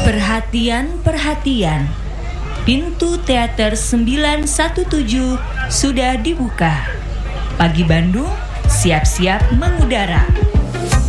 Perhatian, pintu teater 917 sudah dibuka. Pagi Bandung siap-siap mengudara.